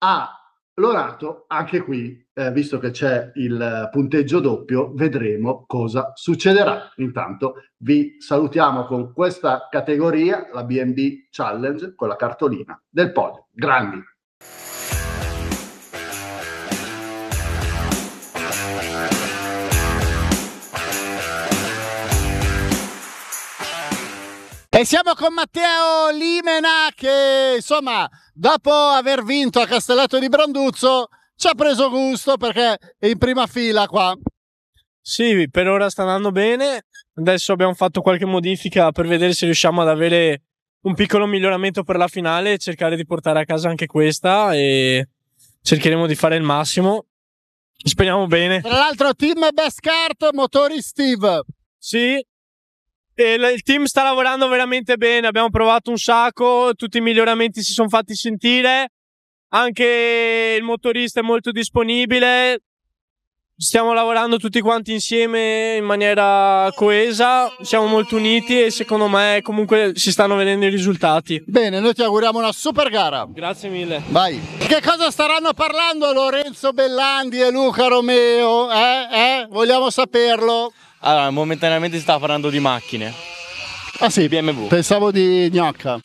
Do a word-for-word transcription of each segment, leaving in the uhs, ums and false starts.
a Lorato, anche qui, eh, visto che c'è il punteggio doppio, vedremo cosa succederà. Intanto vi salutiamo con questa categoria, la B and B Challenge, con la cartolina del podio. Grandi! E siamo con Matteo Limena che, insomma, dopo aver vinto a Castellato di Branduzzo ci ha preso gusto perché è in prima fila qua. Sì, per ora sta andando bene. Adesso abbiamo fatto qualche modifica per vedere se riusciamo ad avere un piccolo miglioramento per la finale e cercare di portare a casa anche questa, e cercheremo di fare il massimo. Speriamo bene. Tra l'altro team Best Kart, motori Steve. Sì. E il team sta lavorando veramente bene, abbiamo provato un sacco, tutti i miglioramenti si sono fatti sentire, anche il motorista è molto disponibile, stiamo lavorando tutti quanti insieme in maniera coesa, siamo molto uniti e secondo me comunque si stanno vedendo i risultati. Bene, noi ti auguriamo una super gara. Grazie mille. Vai. Che cosa staranno parlando Lorenzo Bellandi e Luca Romeo? Eh? Eh? Vogliamo saperlo. Allora, momentaneamente si sta parlando di macchine. Ah sì, B M W. Pensavo di gnocca.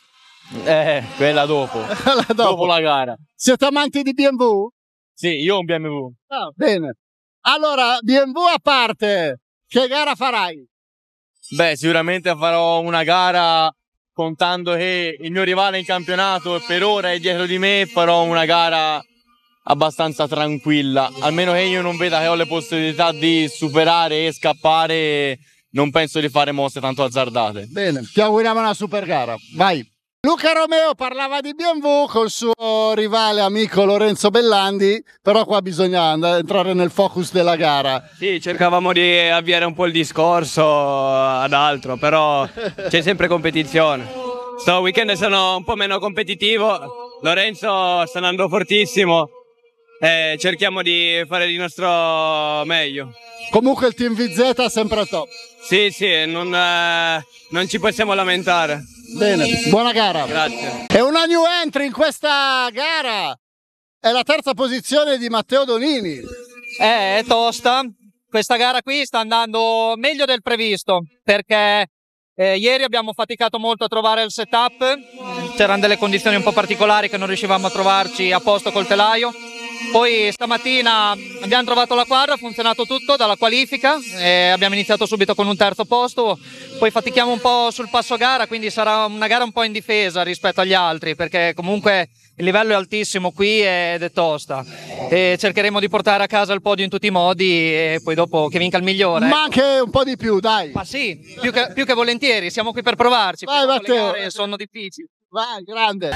Eh, quella dopo. La dopo. Dopo la gara. Siete amanti di B M W? Sì, io ho un B M W. Ah, bene. Allora, B M W a parte, che gara farai? Beh, sicuramente farò una gara contando che il mio rivale in campionato per ora è dietro di me, farò una gara abbastanza tranquilla, almeno che io non veda che ho le possibilità di superare e scappare, non penso di fare mosse tanto azzardate. Bene, ti auguriamo una super gara, vai. Luca Romeo parlava di B M W col suo rivale amico Lorenzo Bellandi, però qua bisogna andare, entrare nel focus della gara. Sì, cercavamo di avviare un po' il discorso ad altro, però c'è sempre competizione. Sto weekend sono un po' meno competitivo, Lorenzo sta andando fortissimo. Eh, cerchiamo di fare di nostro meglio. Comunque il team V Z è sempre top. Sì, sì, non, eh, non ci possiamo lamentare. Bene, buona gara. Grazie. E una new entry in questa gara è la terza posizione di Matteo Donini. Eh, è tosta. Questa gara qui sta andando meglio del previsto perché eh, ieri abbiamo faticato molto a trovare il setup. C'erano delle condizioni un po' particolari che non riuscivamo a trovarci a posto col telaio. Poi stamattina abbiamo trovato la quadra, ha funzionato tutto dalla qualifica e abbiamo iniziato subito con un terzo posto. Poi fatichiamo un po' sul passo gara, quindi sarà una gara un po' in difesa rispetto agli altri perché comunque il livello è altissimo qui ed è tosta e cercheremo di portare a casa il podio in tutti i modi e poi dopo che vinca il migliore. Ma anche un po' di più, dai. Ma sì, più che, più che volentieri, siamo qui per provarci. Vai Matteo. Le gare sono difficili. Vai, grande.